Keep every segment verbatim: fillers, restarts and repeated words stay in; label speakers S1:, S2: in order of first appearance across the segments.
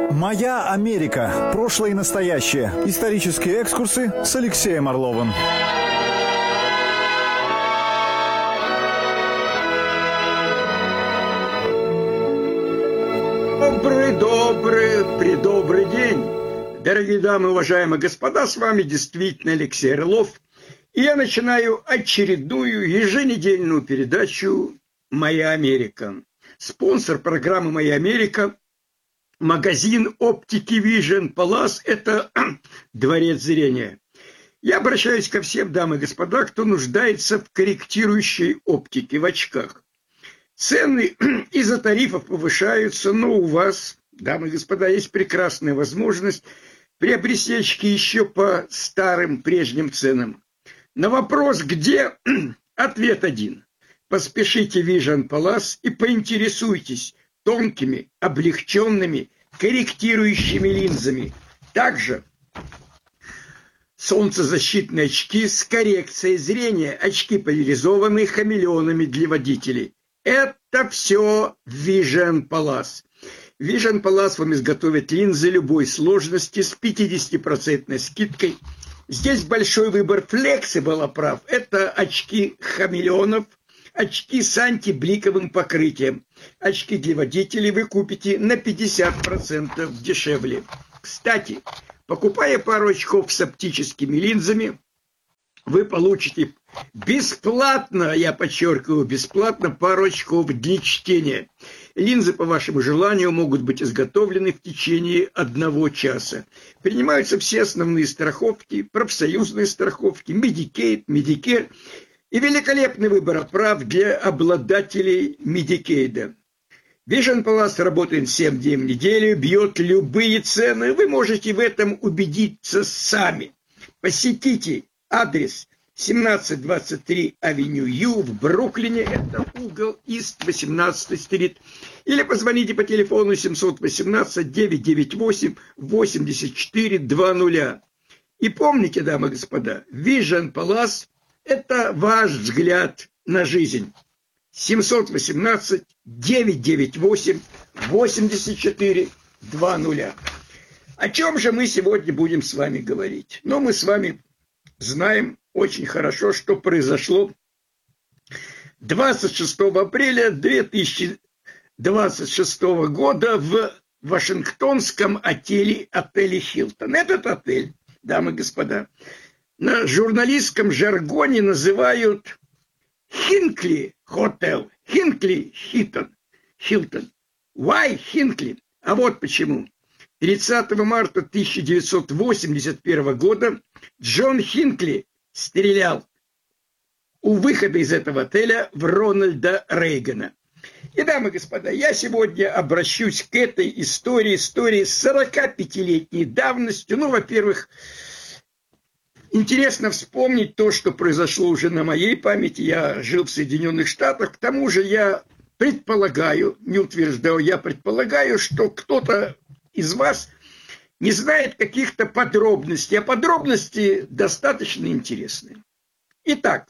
S1: Моя Америка. Прошлое и настоящее. Исторические экскурсы с Алексеем Орловым.
S2: Добрый, добрый, предобрый день. Дорогие дамы, уважаемые господа, с вами действительно Алексей Орлов. И я начинаю очередную еженедельную передачу «Моя Америка». Спонсор программы «Моя Америка» – магазин оптики Vision Palace – это дворец зрения. Я обращаюсь ко всем, дамы и господа, кто нуждается в корректирующей оптике, в очках. Цены из-за тарифов повышаются, но у вас, дамы и господа, есть прекрасная возможность приобрести очки еще по старым прежним ценам. На вопрос «где?» ответ один. Поспешите в Vision Palace и поинтересуйтесь тонкими, облегченными, корректирующими линзами. Также солнцезащитные очки с коррекцией зрения, очки поляризованные хамелеонами для водителей. Это все Vision Palace. Vision Palace вам изготовит линзы любой сложности с пятидесятипроцентной скидкой. Здесь большой выбор flexible оправ. Это очки хамелеонов, очки с антибликовым покрытием. Очки для водителей вы купите на пятьдесят процентов дешевле. Кстати, покупая пару очков с оптическими линзами, вы получите бесплатно, я подчеркиваю, бесплатно пару очков для чтения. Линзы по вашему желанию могут быть изготовлены в течение одного часа. Принимаются все основные страховки, профсоюзные страховки, Medicaid, Medicare и великолепный выбор оправ для обладателей Medicaid. Vision Palace работает семь дней в неделю, бьет любые цены. Вы можете в этом убедиться сами. Посетите адрес семнадцать двадцать три Авеню Ю в Бруклине, это угол Ист восемнадцатый стрит, или позвоните по телефону семь один восемь девять девять восемь восемьдесят четыре двадцать. И помните, дамы и господа, Vision Palace – это ваш взгляд на жизнь. семь один восемь девять девять восемь восемьдесят четыре двадцать. О чем же мы сегодня будем с вами говорить? Ну, мы с вами знаем очень хорошо, что произошло двадцать шестого апреля две тысячи двадцать шестого года в Вашингтонском отеле, отеле «Хилтон». Этот отель, дамы и господа, на журналистском жаргоне называют Хинкли Хотел, Хинкли Хилтон, Хилтон. Why Хинкли? А вот почему. тридцатого марта тысяча девятьсот восемьдесят первого года Джон Хинкли стрелял у выхода из этого отеля в Рональда Рейгана. И, дамы и господа, я сегодня обращусь к этой истории, истории с сорокапятилетней давностью. Ну, во-первых, интересно вспомнить то, что произошло уже на моей памяти. Я жил в Соединенных Штатах. К тому же я предполагаю, не утверждаю, я предполагаю, что кто-то из вас не знает каких-то подробностей, а подробности достаточно интересные. Итак,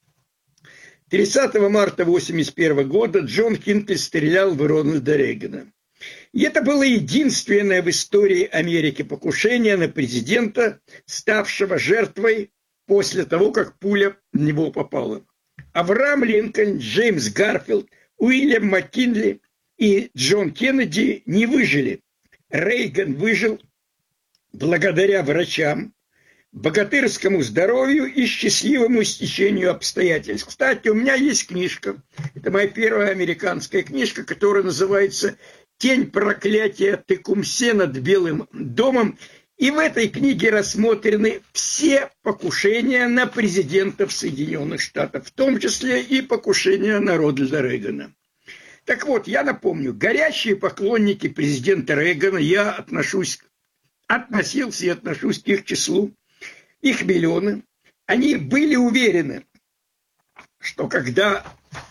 S2: тридцатого марта восемьдесят первого года Джон Хинкли стрелял в Рональда Рейгана. И это было единственное в истории Америки покушение на президента, ставшего жертвой после того, как пуля в него попала. Авраам Линкольн, Джеймс Гарфилд, Уильям Маккинли и Джон Кеннеди не выжили. Рейган выжил благодаря врачам, богатырскому здоровью и счастливому стечению обстоятельств. Кстати, у меня есть книжка. Это моя первая американская книжка, которая называется «Тень проклятия Текумсе над Белым домом». И в этой книге рассмотрены все покушения на президентов Соединенных Штатов, в том числе и покушения на Рональда Рейгана. Так вот, я напомню, горячие поклонники президента Рейгана, я отношусь, относился и отношусь к их числу, их миллионы, они были уверены, что когда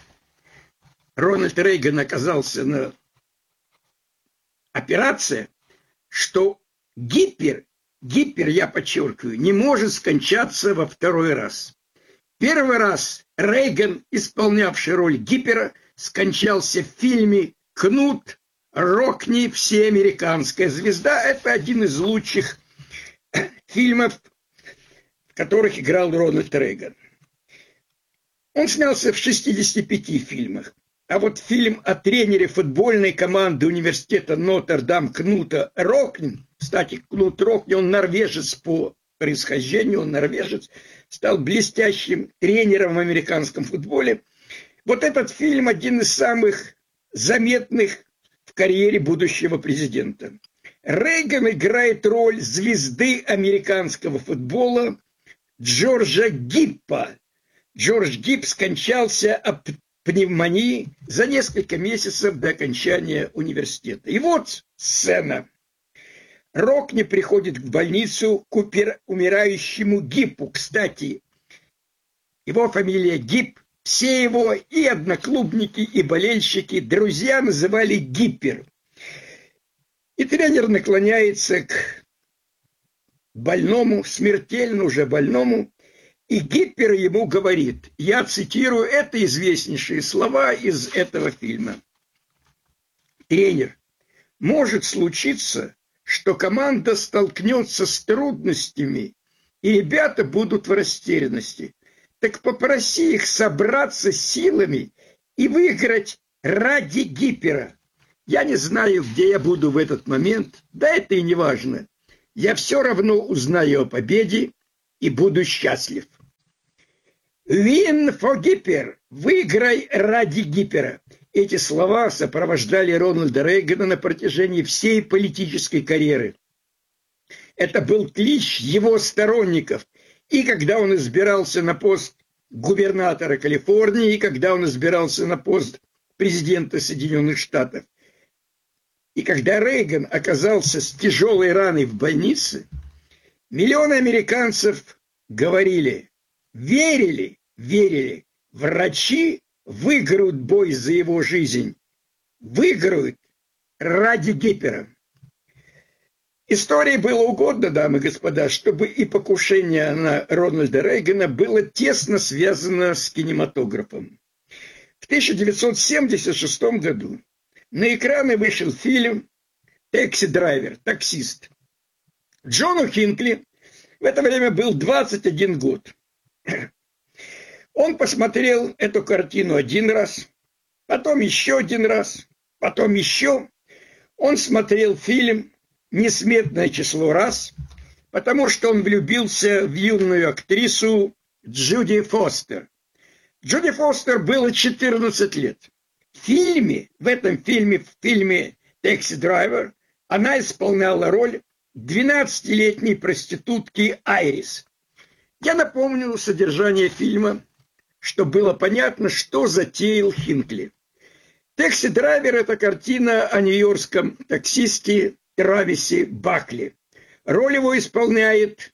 S2: Рональд Рейган оказался на операции, что гипер, гипер, я подчеркиваю, не может скончаться во второй раз. Первый раз Рейган, исполнявший роль гипера, скончался в фильме «Кнут «Рокни всеамериканская звезда». Это один из лучших фильмов, в которых играл Рональд Рейган. Он снялся в шестидесяти пяти фильмах. А вот фильм о тренере футбольной команды университета Нотр-Дам Кнута Рокни, кстати, Кнут Рокни, он норвежец по происхождению, он норвежец, стал блестящим тренером в американском футболе. Вот этот фильм один из самых заметных в карьере будущего президента. Рейган играет роль звезды американского футбола Джорджа Гиппа. Джордж Гипп скончался от пневмонии за несколько месяцев до окончания университета. И вот сцена. Рокни приходит в больницу к умирающему Гиппу. Кстати, его фамилия Гипп. Все его и одноклубники, и болельщики, друзья называли Гиппер. И тренер наклоняется к больному, смертельно уже больному, и Гиппер ему говорит, я цитирую, это известнейшие слова из этого фильма. Тренер, может случиться, что команда столкнется с трудностями, и ребята будут в растерянности. Так попроси их собраться силами и выиграть ради Гиппера. Я не знаю, где я буду в этот момент, да это и не важно. Я все равно узнаю о победе и буду счастлив. Win for Gipper. Выиграй ради Гиппера. Эти слова сопровождали Рональда Рейгана на протяжении всей политической карьеры. Это был клич его сторонников. И когда он избирался на пост губернатора Калифорнии, и когда он избирался на пост президента Соединенных Штатов. И когда Рейган оказался с тяжелой раной в больнице, миллионы американцев говорили, верили, верили, врачи выиграют бой за его жизнь, выиграют ради Гиппера. Истории было угодно, дамы и господа, чтобы и покушение на Рональда Рейгана было тесно связано с кинематографом. В тысяча девятьсот семьдесят шестом году на экраны вышел фильм «Такси Драйвер», «Таксист». Джону Хинкли в это время был двадцать один год. Он посмотрел эту картину один раз, потом еще один раз, потом еще. Он смотрел фильм несметное число раз, потому что он влюбился в юную актрису Джуди Фостер. Джуди Фостер было четырнадцать лет. В фильме, в этом фильме, в фильме «Такси Драйвер», она исполняла роль двенадцатилетней проститутки Айрис. Я напомню содержание фильма, чтобы было понятно, что затеял Хинкли. «Такси Драйвер» — это картина о нью-йоркском таксисте Трависе Бакли. Роль его исполняет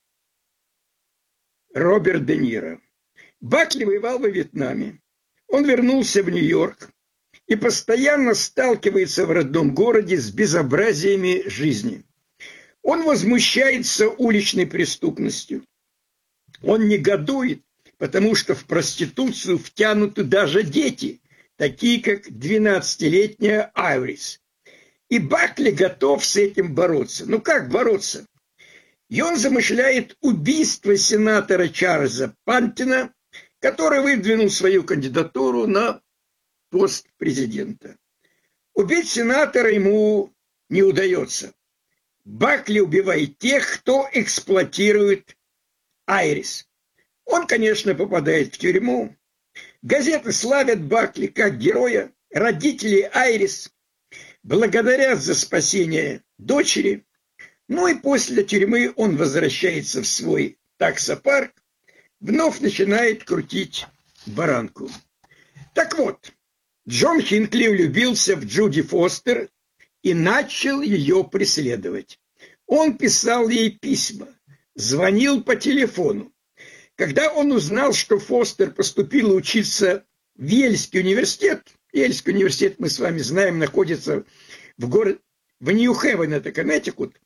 S2: Роберт Де Ниро. Бакли воевал во Вьетнаме. Он вернулся в Нью-Йорк и постоянно сталкивается в родном городе с безобразиями жизни. Он возмущается уличной преступностью. Он негодует, потому что в проституцию втянуты даже дети, такие как двенадцатилетняя Айрис. И Бакли готов с этим бороться. Ну как бороться? И он замышляет убийство сенатора Чарльза Пантина, который выдвинул свою кандидатуру на пост президента. Убить сенатора ему не удается. Бакли убивает тех, кто эксплуатирует Айрис. Он, конечно, попадает в тюрьму. Газеты славят Бакли как героя. Родители Айрис благодарят за спасение дочери. Ну и после тюрьмы он возвращается в свой таксопарк, вновь начинает крутить баранку. Так вот, Джон Хинкли влюбился в Джуди Фостер и начал ее преследовать. Он писал ей письма, звонил по телефону. Когда он узнал, что Фостер поступила учиться в Ельский университет, Ельский университет, мы с вами знаем, находится в городе, в Нью-Хевен, это Коннектикут.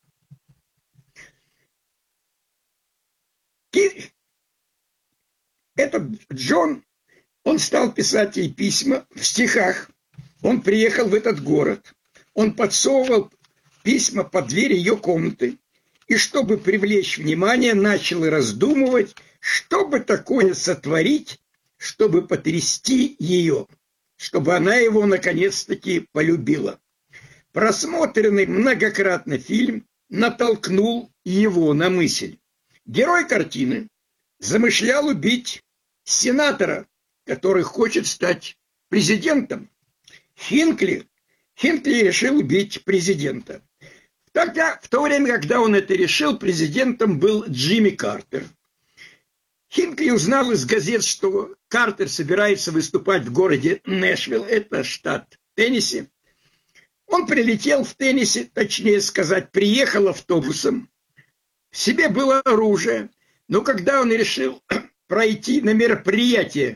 S2: Этот Джон, он стал писать ей письма в стихах. Он приехал в этот город. Он подсовывал письма под дверь ее комнаты и, чтобы привлечь внимание, начал раздумывать, что бы такое сотворить, чтобы потрясти ее, чтобы она его наконец-таки полюбила. Просмотренный многократно фильм натолкнул его на мысль. Герой картины замышлял убить сенатора, который хочет стать президентом. Хинкли, Хинкли решил убить президента. Тогда, в то время, когда он это решил, президентом был Джимми Картер. Хинкли узнал из газет, что Картер собирается выступать в городе Нэшвилл, это штат Теннесси. Он прилетел в Теннесси, точнее сказать, приехал автобусом. В себе было оружие, но когда он решил пройти на мероприятие,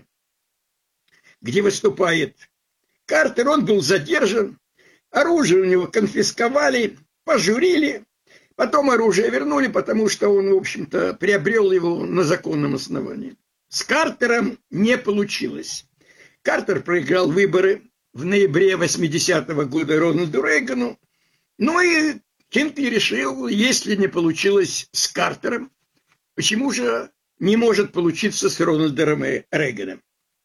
S2: где выступает Картер, он был задержан, оружие у него конфисковали, пожурили, потом оружие вернули, потому что он, в общем-то, приобрел его на законном основании. С Картером не получилось. Картер проиграл выборы в ноябре восьмидесятого года Рональду Рейгану. Ну и Хинкли решил, если не получилось с Картером, почему же не может получиться с Рональдом Рейганом?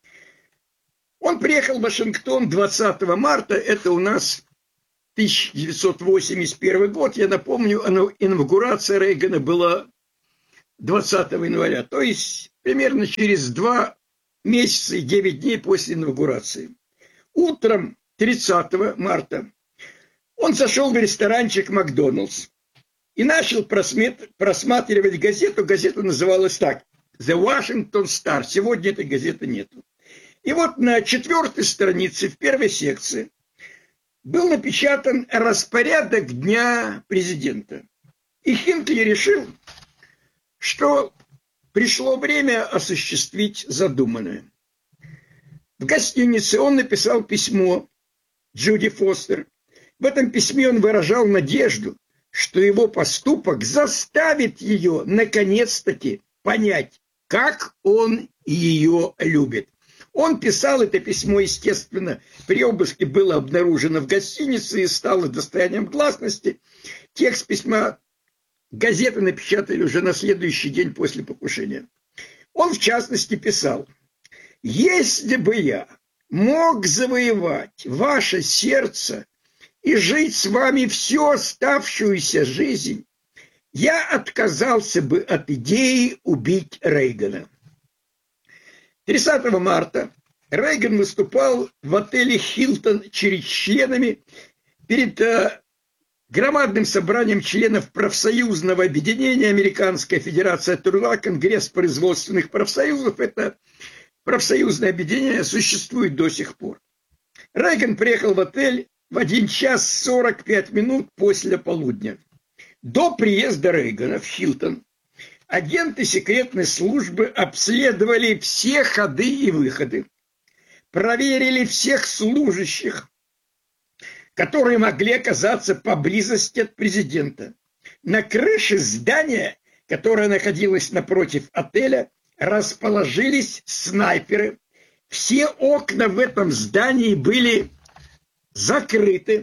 S2: Он приехал в Вашингтон двадцатого марта, это у нас тысяча девятьсот восемьдесят первый год. Я напомню, инаугурация Рейгана была двадцатого января, то есть примерно через два месяца и девять дней после инаугурации. Утром тридцатого марта он зашел в ресторанчик «Макдоналдс» и начал просматривать газету. Газета называлась так: «The Washington Star». Сегодня этой газеты нету. И вот на четвертой странице, в первой секции, был напечатан распорядок дня президента. И Хинкли решил, что пришло время осуществить задуманное. В гостинице он написал письмо Джуди Фостер. В этом письме он выражал надежду, что его поступок заставит ее наконец-таки понять, как он ее любит. Он писал это письмо, естественно, при обыске было обнаружено в гостинице и стало достоянием гласности. Текст письма газеты напечатали уже на следующий день после покушения. Он, в частности, писал: «Если бы я мог завоевать ваше сердце и жить с вами всю оставшуюся жизнь, я отказался бы от идеи убить Рейгана». тридцатого марта Рейган выступал в отеле «Хилтон» перед членами, перед э, громадным собранием членов профсоюзного объединения Американская Федерация труда, Конгресс производственных профсоюзов. Это профсоюзное объединение существует до сих пор. Рейган приехал в отель в один час сорок пять минут после полудня. До приезда Рейгана в Хилтон агенты секретной службы обследовали все ходы и выходы, проверили всех служащих, которые могли оказаться поблизости от президента. На крыше здания, которое находилось напротив отеля, расположились снайперы. Все окна в этом здании были закрыты.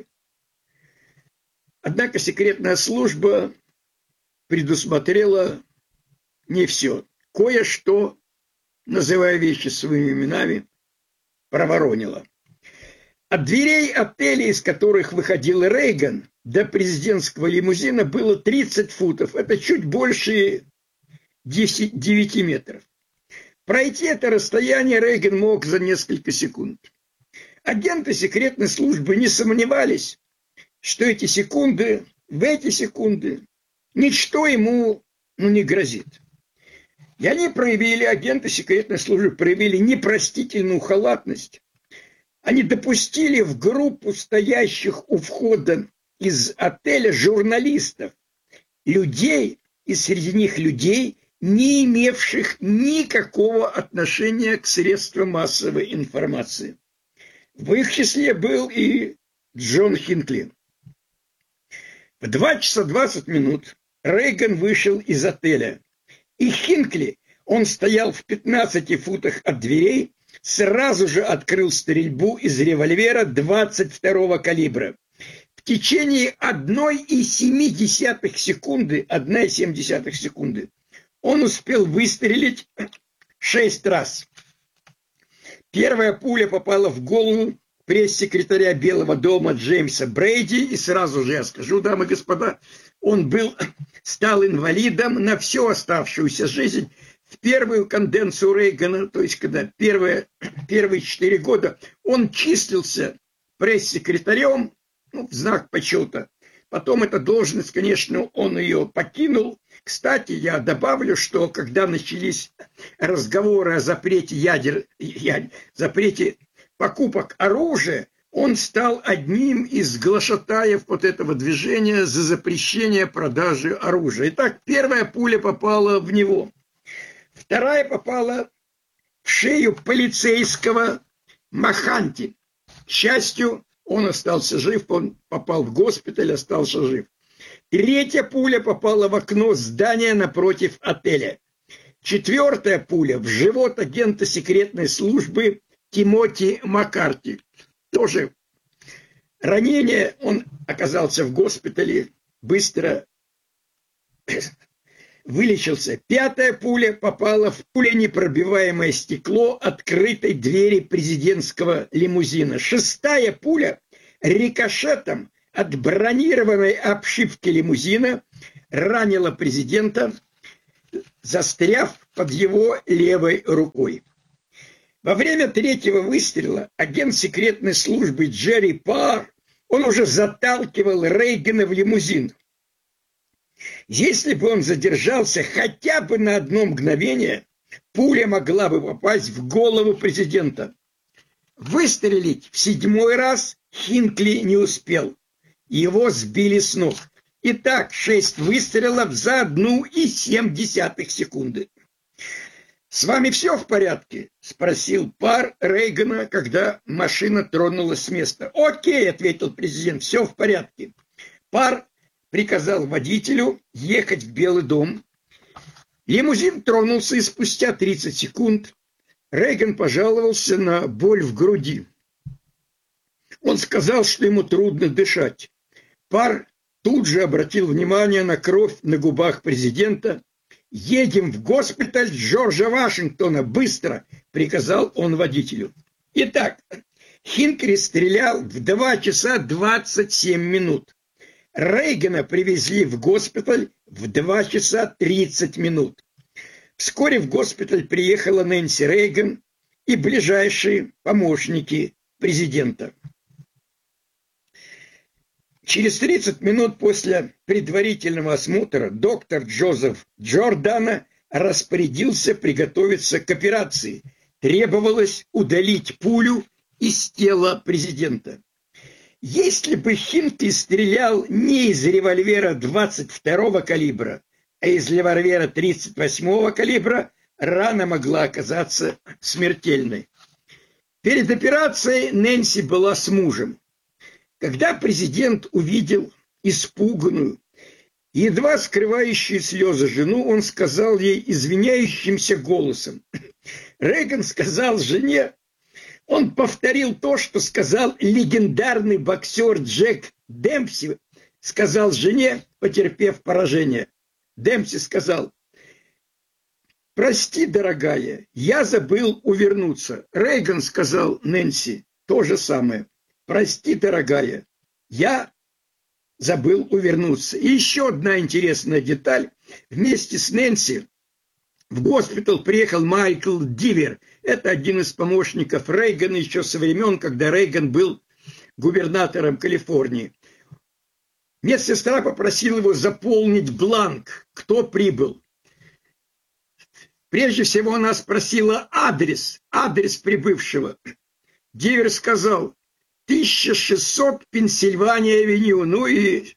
S2: Однако секретная служба предусмотрела не все. Кое-что, называя вещи своими именами, проворонила. От дверей отелей, из которых выходил Рейган, до президентского лимузина было тридцать футов. Это чуть больше девяти метров. Пройти это расстояние Рейган мог за несколько секунд. Агенты секретной службы не сомневались, что эти секунды, в эти секунды, ничто ему ну, не грозит. И они проявили, агенты секретной службы проявили непростительную халатность. Они допустили в группу стоящих у входа из отеля журналистов, людей, и среди них людей, не имевших никакого отношения к средствам массовой информации. В их числе был и Джон Хинкли. В два часа двадцать минут Рейган вышел из отеля, и Хинкли, он стоял в пятнадцати футах от дверей, сразу же открыл стрельбу из револьвера двадцать второго калибра. В течение одной целой семи десятых секунды, одна целая семь десятых секунды, он успел выстрелить шесть раз. Первая пуля попала в голову пресс-секретаря Белого дома Джеймса Брейди, и сразу же я скажу, дамы и господа, он был, стал инвалидом на всю оставшуюся жизнь. В первую каденцию Рейгана, то есть когда первые, первые четыре года, он числился пресс-секретарем, ну, в знак почета. Потом эта должность, конечно, он ее покинул. Кстати, я добавлю, что когда начались разговоры о запрете ядер, я, запрете покупок оружия, он стал одним из глашатаев вот этого движения за запрещение продажи оружия. Итак, первая пуля попала в него. Вторая попала в шею полицейского Маханти. К счастью, он остался жив, он попал в госпиталь, остался жив. Третья пуля попала в окно здания напротив отеля. Четвертая пуля в живот агента секретной службы Тимоти Маккарти. Тоже ранение, он оказался в госпитале, быстро вылечился. Пятая пуля попала в пуленепробиваемое стекло открытой двери президентского лимузина. Шестая пуля рикошетом от бронированной обшивки лимузина ранила президента, застряв под его левой рукой. Во время третьего выстрела агент секретной службы Джерри Парр, он уже заталкивал Рейгана в лимузин. Если бы он задержался хотя бы на одно мгновение, пуля могла бы попасть в голову президента. Выстрелить в седьмой раз Хинкли не успел. Его сбили с ног. Итак, шесть выстрелов за одну целую семь десятых секунды. «С вами все в порядке?» – спросил Парр Рейгана, когда машина тронулась с места. «Окей», – ответил президент, – «все в порядке». Парр приказал водителю ехать в Белый дом. Лимузин тронулся, и спустя тридцать секунд Рейган пожаловался на боль в груди. Он сказал, что ему трудно дышать. Парр тут же обратил внимание на кровь на губах президента. «Едем в госпиталь Джорджа Вашингтона, быстро!» – приказал он водителю. Итак, Хинкли стрелял в два часа двадцать семь минут. Рейгана привезли в госпиталь в два часа тридцать минут. Вскоре в госпиталь приехала Нэнси Рейган и ближайшие помощники президента. Через тридцать минут после предварительного осмотра доктор Джозеф Джордано распорядился приготовиться к операции. Требовалось удалить пулю из тела президента. Если бы Хинкли стрелял не из револьвера двадцать второго калибра, а из револьвера тридцать восьмого калибра, рана могла оказаться смертельной. Перед операцией Нэнси была с мужем. Когда президент увидел испуганную, едва скрывающую слезы жену, он сказал ей извиняющимся голосом. Рейган сказал жене, он повторил то, что сказал легендарный боксер Джек Демпси, сказал жене, потерпев поражение. Демпси сказал: «Прости, дорогая, я забыл увернуться». Рейган сказал Нэнси то же самое. «Прости, дорогая, я забыл увернуться». И еще одна интересная деталь. Вместе с Нэнси в госпиталь приехал Майкл Дивер. Это один из помощников Рейгана еще со времен, когда Рейган был губернатором Калифорнии. Медсестра попросила его заполнить бланк, кто прибыл. Прежде всего она спросила адрес, адрес прибывшего. Дивер сказал: тысяча шестьсот Пенсильвания-авеню. Ну и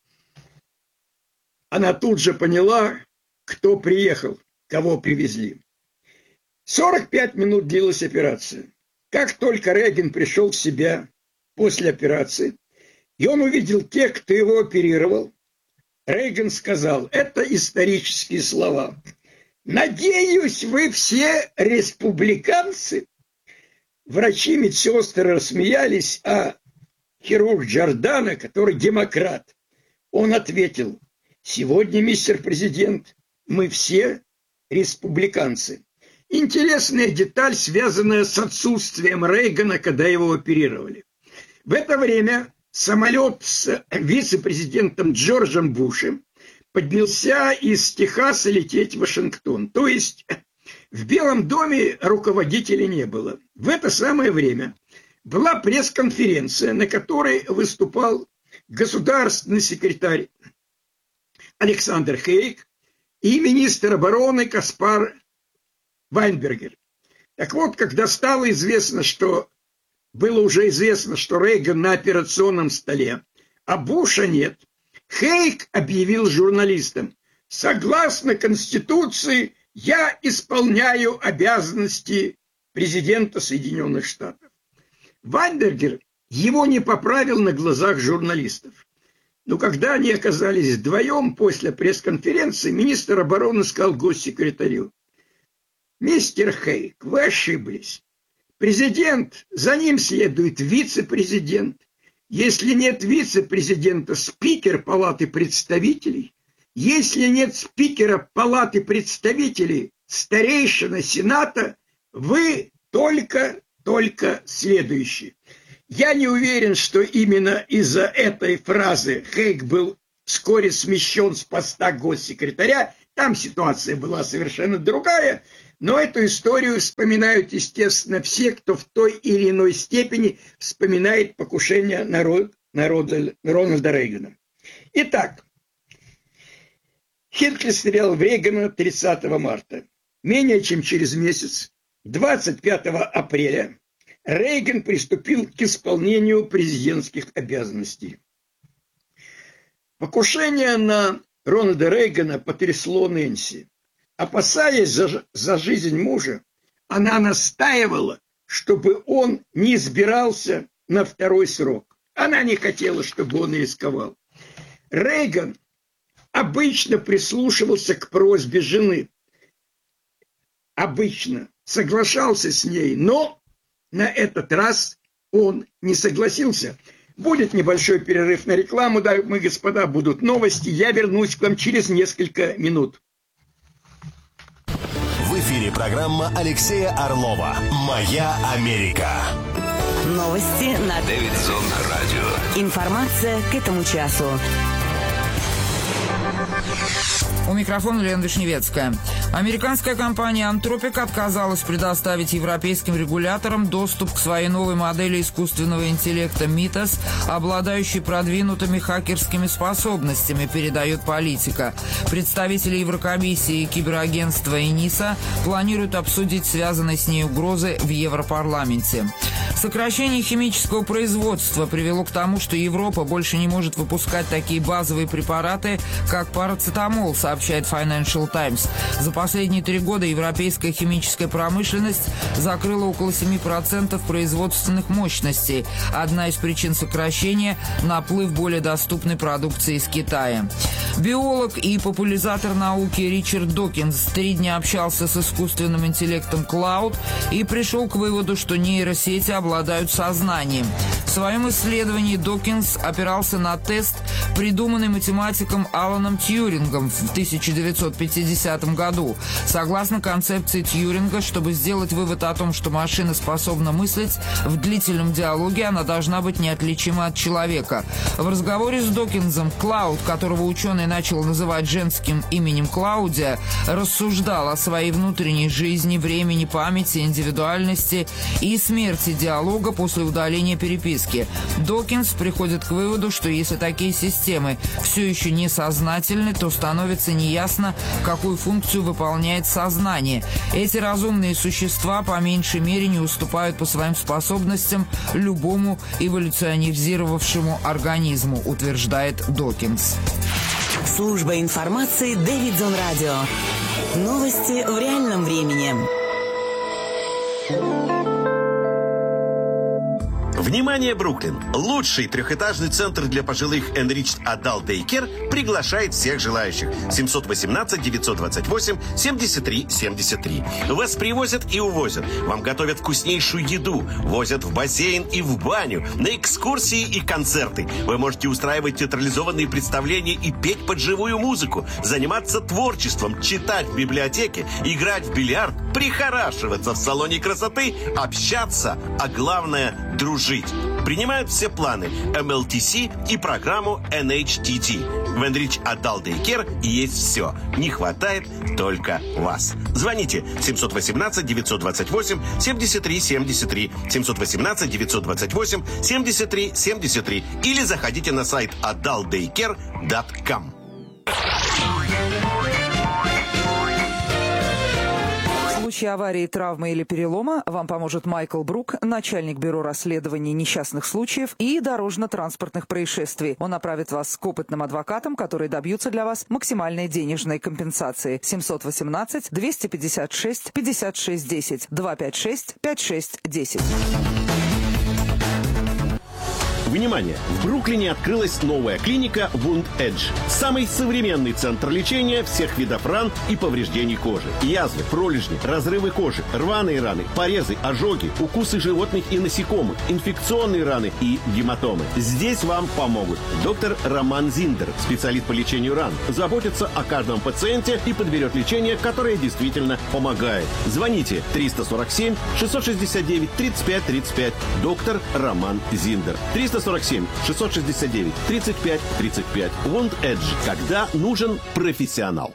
S2: она тут же поняла, кто приехал, кого привезли. сорок пять минут длилась операция. Как только Рейган пришел в себя после операции, и он увидел тех, кто его оперировал, Рейган сказал, это исторические слова: «Надеюсь, вы все республиканцы». Врачи, медсестры рассмеялись, а хирург Джордано, который демократ. Он ответил: сегодня, мистер президент, мы все республиканцы. Интересная деталь, связанная с отсутствием Рейгана, когда его оперировали. В это время самолет с вице-президентом Джорджем Бушем поднялся из Техаса лететь в Вашингтон. То есть в Белом доме руководителя не было. В это самое время была пресс-конференция, на которой выступал государственный секретарь Александр Хейг и министр обороны Каспар Вайнбергер. Так вот, когда стало известно, что было уже известно, что Рейган на операционном столе, а Буша нет, Хейг объявил журналистам: согласно Конституции, я исполняю обязанности президента Соединенных Штатов. Вайнбергер его не поправил на глазах журналистов. Но когда они оказались вдвоем после пресс-конференции, министр обороны сказал госсекретарю: мистер Хейг, вы ошиблись. Президент, за ним следует вице-президент. Если нет вице-президента, спикер Палаты представителей. Если нет спикера Палаты представителей, старейшина Сената, вы только, только следующий. Я не уверен, что именно из-за этой фразы Хейг был вскоре смещен с поста госсекретаря. Там ситуация была совершенно другая. Но эту историю вспоминают, естественно, все, кто в той или иной степени вспоминает покушение на, Ро... на Ро... Рональда Рейгана. Итак, Хинкли стрелял в Рейгана тридцатого марта. Менее чем через месяц, двадцать пятого апреля, Рейган приступил к исполнению президентских обязанностей. Покушение на Рональда Рейгана потрясло Нэнси. Опасаясь за, за жизнь мужа, она настаивала, чтобы он не избирался на второй срок. Она не хотела, чтобы он рисковал. Рейган обычно прислушивался к просьбе жены. Обычно соглашался с ней, но на этот раз он не согласился. Будет небольшой перерыв на рекламу, дамы и господа, будут новости. Я вернусь к вам через несколько минут.
S3: В эфире программа Алексея Орлова «Моя Америка».
S4: Новости на
S3: Дэвидсон радио.
S4: Информация к этому часу.
S5: У микрофона Лена Вишневецкая. Американская компания Anthropic отказалась предоставить европейским регуляторам доступ к своей новой модели искусственного интеллекта Mythos, обладающей продвинутыми хакерскими способностями, передает Политика. Представители Еврокомиссии и киберагентства ЭНИСА планируют обсудить связанные с ней угрозы в Европарламенте. Сокращение химического производства привело к тому, что Европа больше не может выпускать такие базовые препараты, как парацетамол, сообщает Financial Times. За последние три года европейская химическая промышленность закрыла около семи процентов производственных мощностей. Одна из причин сокращения – наплыв более доступной продукции из Китая. Биолог и популяризатор науки Ричард Докинс три дня общался с искусственным интеллектом Клауд и пришел к выводу, что нейросети обладают сознанием. В своем исследовании Докинс опирался на тест, придуманный математиком Аланом Тьюрингом в тысяча девятьсот пятидесятом году. Согласно концепции Тьюринга, чтобы сделать вывод о том, что машина способна мыслить, в длительном диалоге она должна быть неотличима от человека. В разговоре с Докинсом Клауд, которого ученый начал называть женским именем Клаудия, рассуждал о своей внутренней жизни, времени, памяти, индивидуальности и смерти диалога после удаления переписки. Докинс приходит к выводу, что если такие системы все еще не сознательны, то становится неясно, какую функцию выполняет сознание. Эти разумные существа по меньшей мере не уступают по своим способностям любому эволюционизировавшему организму, утверждает Докинс.
S4: Служба информации Дэвидсон радио. Новости в реальном времени.
S3: В
S6: Внимание, Бруклин! Лучший трехэтажный центр для пожилых Enriched Adult Daycare приглашает всех желающих. семьсот восемнадцать девятьсот двадцать восемь семьдесят три семьдесят три. Вас привозят и увозят. Вам готовят вкуснейшую еду. Возят в бассейн и в баню. На экскурсии и концерты. Вы можете устраивать театрализованные представления и петь под живую музыку. Заниматься творчеством, читать в библиотеке, играть в бильярд, прихорашиваться в салоне красоты, общаться, а главное – дружить. Принимают все планы эм эл ти си и программу эн эйч ти ти. В Enriched Adult Daycare есть все. Не хватает только вас. Звоните семьсот восемнадцать девятьсот двадцать восемь семьдесят три семьдесят три, семьсот восемнадцать девятьсот двадцать восемь семьдесят три семьдесят три или заходите на сайт адалт дейкер точка ком.
S7: В случае аварии, травмы или перелома вам поможет Майкл Брук, начальник бюро расследований несчастных случаев и дорожно-транспортных происшествий. Он направит вас к опытным адвокатам, которые добьются для вас максимальной денежной компенсации. семьсот восемнадцать двести пятьдесят шесть пятьдесят шесть десять, два пять шесть пять шесть десять.
S8: Внимание! В Бруклине открылась новая клиника Wound Edge. Самый современный центр лечения всех видов ран и повреждений кожи. Язвы, пролежни, разрывы кожи, рваные раны, порезы, ожоги, укусы животных и насекомых, инфекционные раны и гематомы. Здесь вам помогут доктор Роман Зиндер, специалист по лечению ран, заботится о каждом пациенте и подберет лечение, которое действительно помогает. Звоните триста сорок семь шестьсот шестьдесят девять тридцать пять тридцать пять. Доктор Роман Зиндер. триста сорок семь шестьсот шестьдесят девять тридцать пять тридцать пять. Wound Edge. Когда нужен профессионал.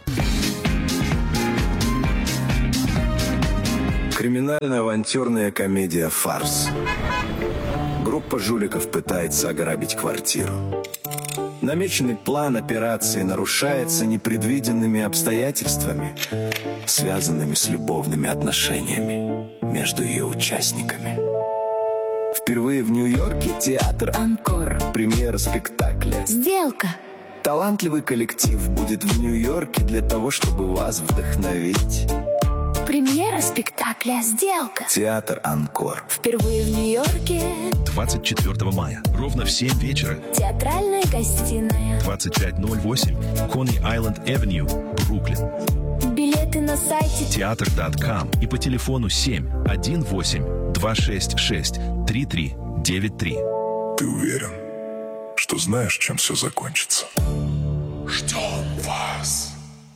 S9: Криминально-авантюрная комедия «Фарс». Группа жуликов пытается ограбить квартиру. Намеченный план операции нарушается непредвиденными обстоятельствами, связанными с любовными отношениями между ее участниками. Впервые в Нью-Йорке театр «Анкор». Премьера спектакля
S10: «Сделка».
S9: Талантливый коллектив будет в Нью-Йорке для того, чтобы вас вдохновить.
S10: Премьера спектакля «Сделка».
S9: Театр «Анкор».
S10: Впервые в Нью-Йорке.
S11: двадцать четвёртого мая. Ровно в семь вечера.
S10: Театральная гостиная.
S11: двадцать пять ноль восемь. Coney Island Avenue, Бруклин.
S10: Билеты на сайте
S11: театр точка ком и по телефону семь один восемь два шесть шесть три три девять три.
S12: Ты уверен, что знаешь, чем все закончится? Ждем вас.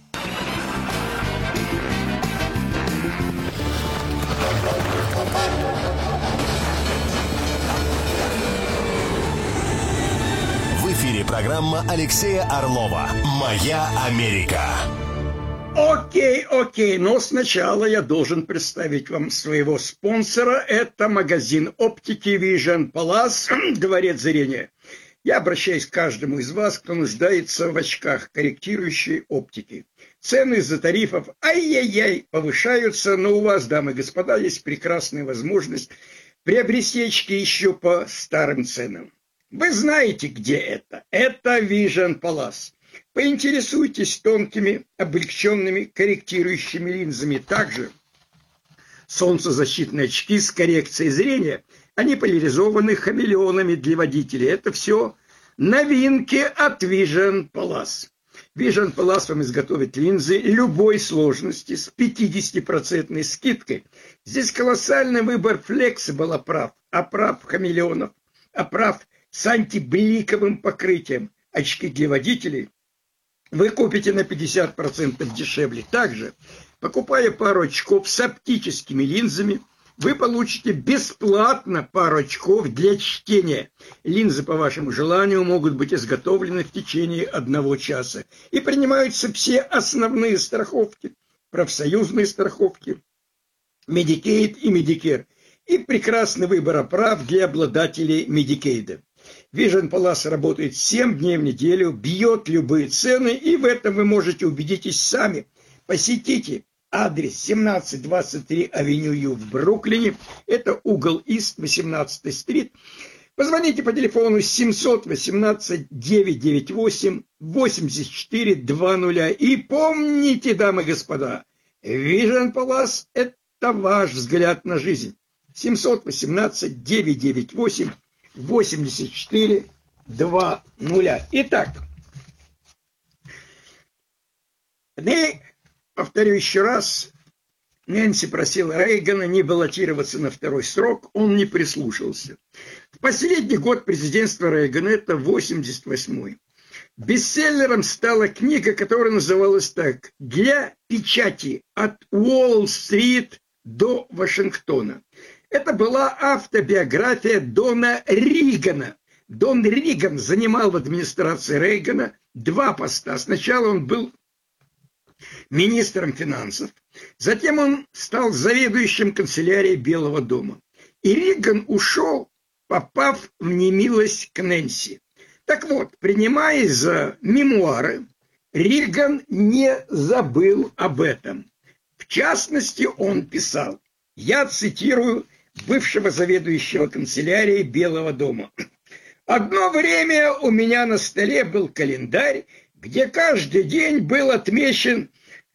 S3: В эфире программа Алексея Орлова «Моя Америка».
S2: Окей, окей, но сначала я должен представить вам своего спонсора. Это магазин оптики Vision Palace, дворец зрения. Я обращаюсь к каждому из вас, кто нуждается в очках корректирующей оптики. Цены из-за тарифов, ай-яй-яй, повышаются, но у вас, дамы и господа, есть прекрасная возможность приобрести очки еще по старым ценам. Вы знаете, где это? Это Vision Palace. Поинтересуйтесь тонкими, облегченными корректирующими линзами. Также солнцезащитные очки с коррекцией зрения. Они поляризованы хамелеонами для водителей. Это все новинки от Vision Palace. Vision Palace вам изготовит линзы любой сложности с пятидесятипроцентной скидкой. Здесь колоссальный выбор флексибл оправ, оправ хамелеонов, оправ с антибликовым покрытием. Очки для водителей вы купите на пятьдесят процентов дешевле. Также, покупая пару очков с оптическими линзами, вы получите бесплатно пару очков для чтения. Линзы по вашему желанию могут быть изготовлены в течение одного часа. И принимаются все основные страховки, профсоюзные страховки, Medicaid и Medicare. И прекрасный выбор оправ для обладателей Medicaid. Vision Palace работает семь дней в неделю, бьет любые цены, и в этом вы можете убедитесь сами. Посетите адрес семнадцать двадцать три Авеню Ю в Бруклине, это угол Ист, восемнадцатая стрит. Позвоните по телефону семьсот восемнадцать девятьсот девяносто восемь восемьдесят четыре двадцать. И помните, дамы и господа, Vision Palace – это ваш взгляд на жизнь. семьсот восемнадцать девятьсот девяносто восемь восемьдесят четыре два ноль. Итак, и, повторю еще раз, Нэнси просила Рейгана не баллотироваться на второй срок, он не прислушался. В последний год президентства Рейгана, это восемьдесят восьмой, бестселлером стала книга, которая называлась так: «Для печати. От Уолл-стрит до Вашингтона». Это была автобиография Дона Ригана. Дон Риган занимал в администрации Рейгана два поста. Сначала он был министром финансов, затем он стал заведующим канцелярией Белого дома. И Риган ушел, попав в немилость к Нэнси. Так вот, принимаясь за мемуары, Риган не забыл об этом. В частности, он писал, я цитирую бывшего заведующего канцелярией Белого дома: «Одно время у меня на столе был календарь, где каждый день был отмечен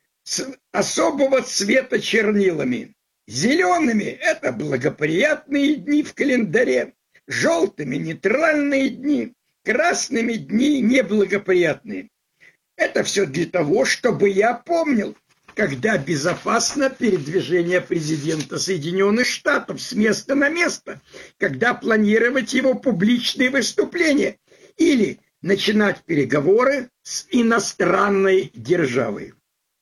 S2: особого цвета чернилами. Зелеными – это благоприятные дни в календаре, желтыми – нейтральные дни, красными – дни неблагоприятные. Это все для того, чтобы я помнил, когда безопасно передвижение президента Соединенных Штатов с места на место, когда планировать его публичные выступления или начинать переговоры с иностранной державой».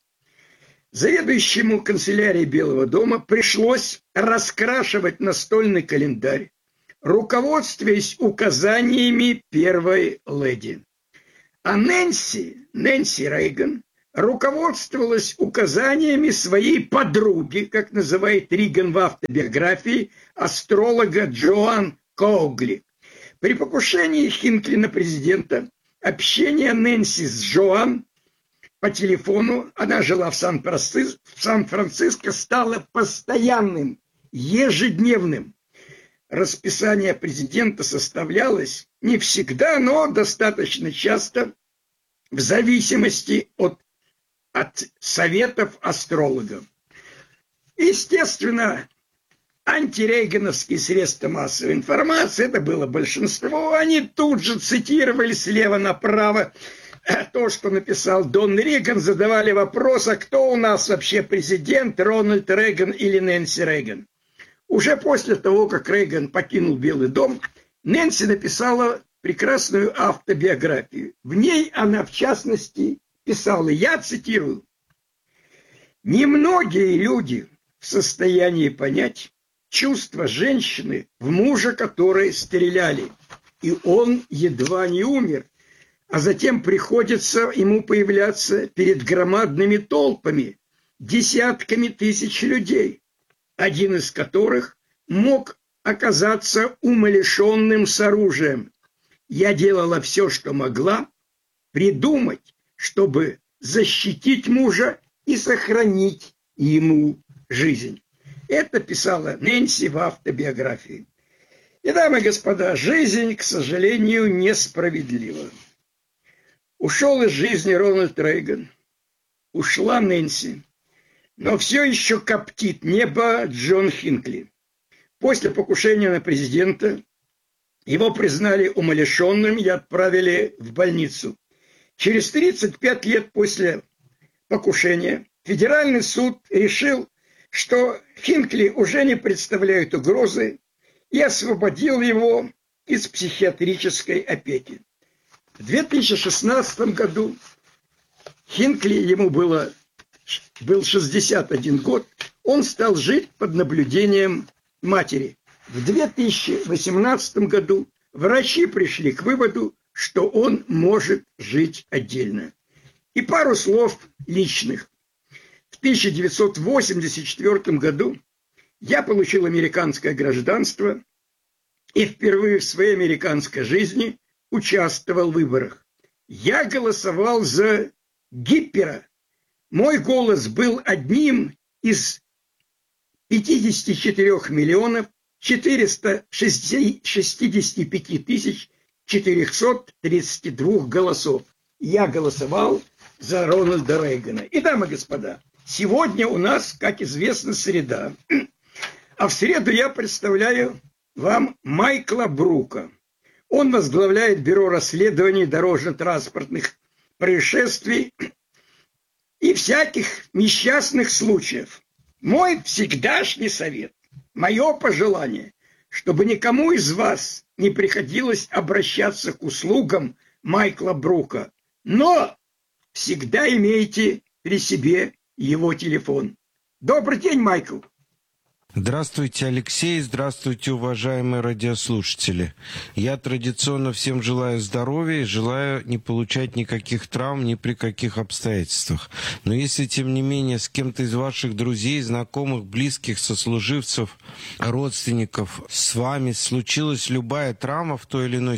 S2: Заведующему канцелярией Белого дома пришлось раскрашивать настольный календарь, руководствуясь указаниями первой леди. А Нэнси, Нэнси Рейган, руководствовалась указаниями своей подруги, как называет Риган в автобиографии, астролога Джоан Коугли. При покушении Хинкли на президента общение Нэнси с Джоан по телефону, она жила в Сан-Франциско, в Сан-Франциско, стало постоянным, ежедневным. Расписание президента составлялось не всегда, но достаточно часто, в зависимости от, от советов астрологов. Естественно, антирейгановские средства массовой информации, это было большинство, они тут же цитировали слева направо то, что написал Дон Риган, задавали вопрос, а кто у нас вообще президент, Рональд Рейган или Нэнси Рейган. Уже после того, как Рейган покинул Белый дом, Нэнси написала прекрасную автобиографию. В ней она, в частности, писала, я цитирую, «Немногие люди в состоянии понять чувства женщины, в мужа которой стреляли, и он едва не умер, а затем приходится ему появляться перед громадными толпами, десятками тысяч людей, один из которых мог оказаться умалишенным с оружием. Я делала все, что могла, придумать, чтобы защитить мужа и сохранить ему жизнь». Это писала Нэнси в автобиографии. И, дамы и господа, жизнь, к сожалению, несправедлива. Ушел из жизни Рональд Рейган, ушла Нэнси, но все еще коптит небо Джон Хинкли. После покушения на президента его признали умалишенным и отправили в больницу. Через тридцать пять лет после покушения федеральный суд решил, что Хинкли уже не представляет угрозы, и освободил его из психиатрической опеки. В две тысячи шестнадцатом году Хинкли, ему было, был шестьдесят один год, он стал жить под наблюдением матери. В две тысячи восемнадцатом году врачи пришли к выводу, что он может жить отдельно. И пару слов личных. В тысяча девятьсот восемьдесят четвёртом году я получил американское гражданство и впервые в своей американской жизни участвовал в выборах. Я голосовал за Гиппера. Мой голос был одним из пятидесяти четырёх миллионов четырёхсот шестидесяти пяти тысяч четырёхсот тридцати двух голосов. Я голосовал за Рональда Рейгана. И, дамы и господа, сегодня у нас, как известно, среда. А в среду я представляю вам Майкла Брука. Он возглавляет Бюро расследований дорожно-транспортных происшествий и всяких несчастных случаев. Мой всегдашний совет, мое пожелание, чтобы никому из вас не приходилось обращаться к услугам Майкла Брука, но всегда имейте при себе его телефон. Добрый день, Майкл.
S13: Здравствуйте, Алексей. Здравствуйте, уважаемые радиослушатели. Я традиционно всем желаю здоровья и желаю не получать никаких травм ни при каких обстоятельствах. Но если, тем не менее, с кем-то из ваших друзей, знакомых, близких, сослуживцев, родственников с вами случилась любая травма в той или иной